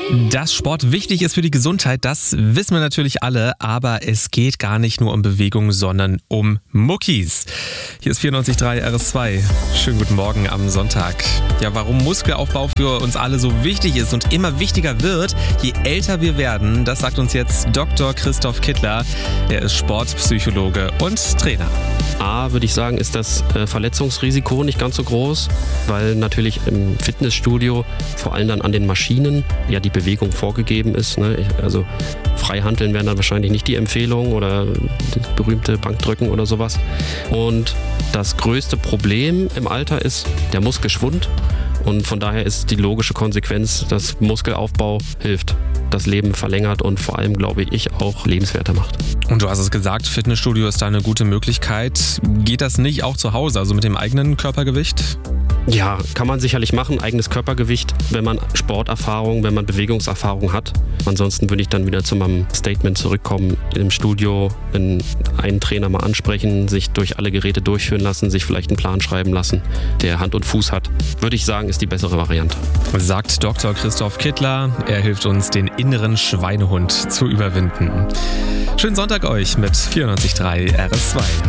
Dass Sport wichtig ist für die Gesundheit, das wissen wir natürlich alle, aber es geht gar nicht nur um Bewegung, sondern um Muckis. Hier ist 94.3 RS2. Schönen guten Morgen am Sonntag. Ja, warum Muskelaufbau für uns alle so wichtig ist und immer wichtiger wird, je älter wir werden, das sagt uns jetzt Dr. Christoph Kittler. Er ist Sportpsychologe und Trainer. Würde ich sagen, ist das Verletzungsrisiko nicht ganz so groß, weil natürlich im Fitnessstudio, vor allem dann an den Maschinen, ja die Bewegung vorgegeben ist. Ne? Also Freihanteln wären dann wahrscheinlich nicht die Empfehlung oder das berühmte Bankdrücken oder sowas. Und das größte Problem im Alter ist der Muskelschwund. Und von daher ist die logische Konsequenz, dass Muskelaufbau hilft, das Leben verlängert und vor allem, glaube ich, auch lebenswerter macht. Und du hast es gesagt, Fitnessstudio ist da eine gute Möglichkeit. Geht das nicht auch zu Hause, also mit dem eigenen Körpergewicht? Ja, kann man sicherlich machen, eigenes Körpergewicht, wenn man Sporterfahrung, wenn man Bewegungserfahrung hat. Ansonsten würde ich dann wieder zu meinem Statement zurückkommen, im Studio einen Trainer mal ansprechen, sich durch alle Geräte durchführen lassen, sich vielleicht einen Plan schreiben lassen, der Hand und Fuß hat. Würde ich sagen, ist die bessere Variante. Sagt Dr. Christoph Kittler. Er hilft uns, den inneren Schweinehund zu überwinden. Schönen Sonntag euch mit 94.3 RS2.